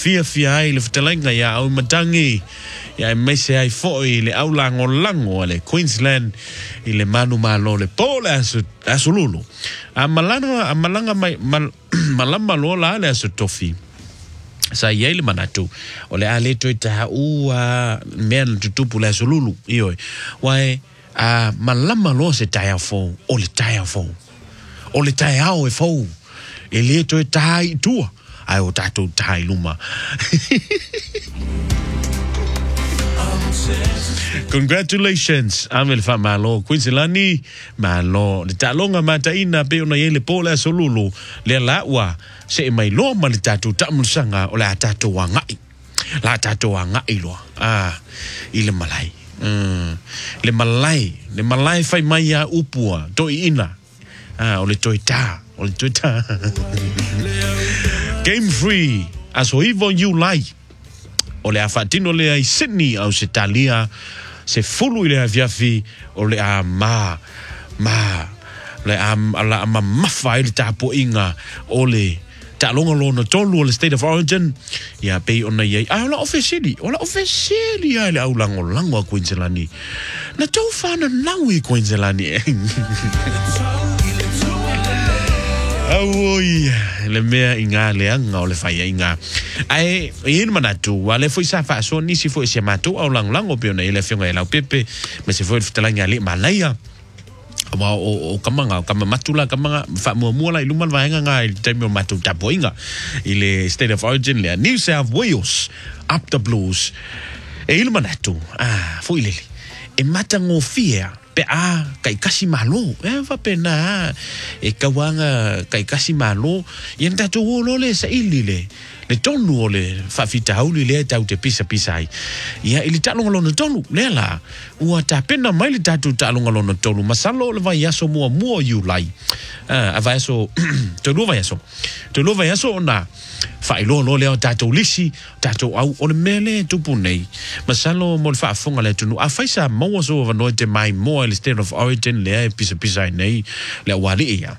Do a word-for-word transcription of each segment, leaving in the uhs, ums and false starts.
fia fia ai le fitalenga ia au matangi ia mai se ai fo i le au lango lango le Queensland i le manu malo le pole asu asululu a malanga a malanga mai mal, malama lo la le asu tofi sa ia le manatu o le ale toi ta ua men tutupu le asululu io wai a malama lo se taia fo o le taia fo o le taia o e fo e le toi tai tua ai o tatou tai luma. Congratulations, Amel fa malo Queenslandi malo le talonga mataina pe ona yele pola solulu le lawa se mai lo ma le tatou tamusanga o la tatou ngai la tatou ngai lo ah ile malai mm le malai le malai fai mai ya upua to ina ah o le toita o le toita game free as Ivo you like o le afatino le ai Sydney au se talia se fulu ile aviafi o le a ma ma le am ala ma mafa ile tapo inga o le talonga lona tolu o le state of origin ya pe ona ye a la officially o la officially ya le au lango lango a Queenslandi na tau fana naui Queenslandi Oi, le mea inga le anga o le fai inga. Ai, ien manatu, wale foi sa fa so ni si foi se matu au lang lang o piona ele fionga e lau pepe, me se foi fitalangi ali malaya. Wa o o kamanga, kama matula kamanga fa mua mua la iluman vaenga nga i taimi o matu tapo inga. Ile state of origin le New South Wales, up the blues. E ilu manatu, ah, foi lili. E matango fia. Pe a kai kasi malo e va pena e kawanga kai kasi malo yen tatu lo le sa ilile le tonu le fa fita hauli le tau te pisa pisa ai ia ili talo ngalo no tonu le la ua ta pena mai le tatu talo ngalo no tonu masalo le vai yaso mua mua you lai a vai yaso to lo vai yaso to lo vai yaso na fa ilo lo le tatu lisi tatu au o le mele tupu nei masalo mo le fa fonga le tunu a faisa mo so va no te mai mo le state of origin le pisa pisa nei le wali ia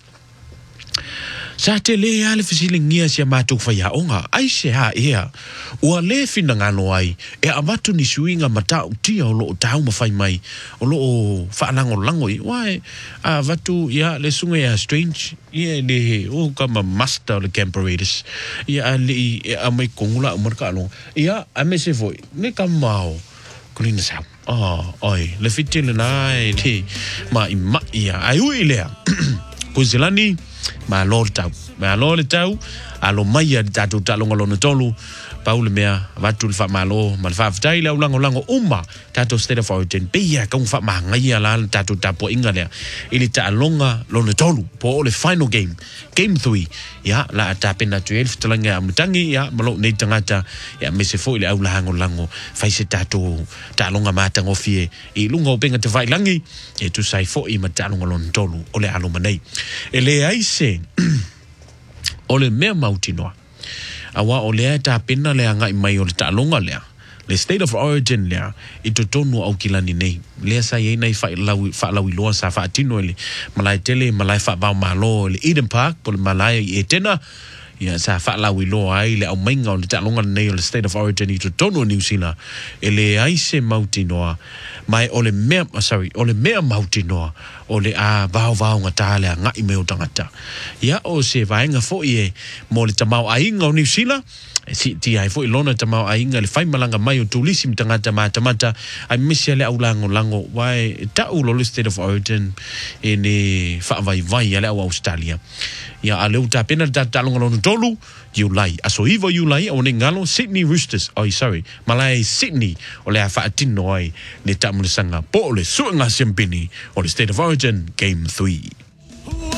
sa te le ale fisilingia sia matuk faya onga ai se ha ia ua le fina ngano ai e amatu ni suinga mata utia o lo tau mafai mai o lo fa lango lango i wai a vatu ia le sunga ia strange ia le o kama master le camperatus ia le a mai kongula marka lo ia a me se foi ne kamao kulina sa ah oi le fitile nai ti ma i ma ia ai ui le Queenslandi ma lor tau ma lor tau alo mai tatu talonga lona tolu paule mea vatu fa malo ma fa ftai la lango lango uma tatu state of origin pia ka fa ma ngai la tatu tapo ingale ili talonga lona tolu po le final game game three ya la tapena twelve talanga mutangi ya malo nei tangata ya me se foi le au lango lango fa se tatu talonga mata ngofie i lunga penga te vai langi e tu sai fo i ma talonga lona tolu ole alo manei ele ai se ole mea mautinoa awa ole ta pena le anga i mai o le talonga le le state of origin le i to tonu au kilani nei le sa ye nei fa lawi fa lawi lo sa fa tino le malai tele malai fa ba malo le Eden Park por malai e tena ya sa fa lawi lo ai le au mainga o le talonga nei o le state of origin i to tonu New Zealand ele ai se mautinoa mai ole mea sorry ole mea mautinoa ole a vau vau ngata le nga i me o tangata ya o se vaenga fo ie mo le tamau ainga o New Zealand si ti ai fo ilona tamau ainga le fai malanga mai o tulisi mtangata mata mata ai misia le au lango lango wai ta ulo le state of origin ene fa vai vai ale au Australia ya ale uta pena ta talonga lona tolu you lai aso Ivo you lai o ne ngalo Sydney Roosters oh sorry malai Sydney o le fa tino ai ne tamu sanga po le suanga sempini o le state of origin game three